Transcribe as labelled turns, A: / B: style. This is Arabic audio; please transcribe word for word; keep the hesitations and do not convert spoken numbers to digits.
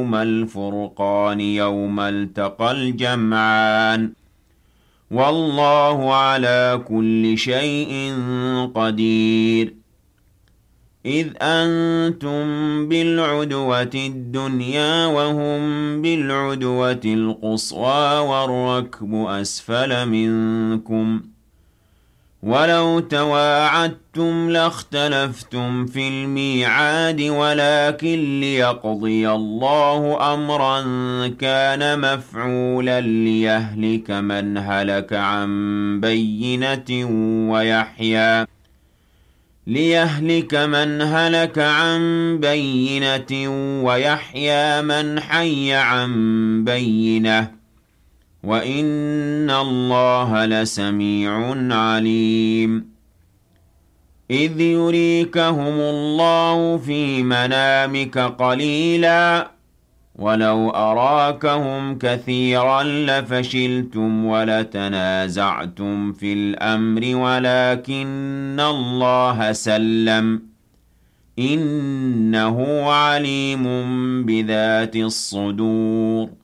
A: يوم الفرقان يوم التقى الجمعان والله على كل شيء قدير إذ أنتم بالعدوة الدنيا وهم بالعدوة القصوى والركب أسفل منكم ولو تواعدتم لاختلفتم في الميعاد ولكن ليقضي الله أمرا كان مفعولا ليهلك من هلك عن بينة ويحيى ليهلك من هلك عن بينة ويحيى من حي عن بينة وإن الله لسميع عليم إذ يريكهم الله في منامك قليلا ولو أراكهم كثيرا لفشلتم ولتنازعتم في الأمر ولكن الله سلم إنه عليم بذات الصدور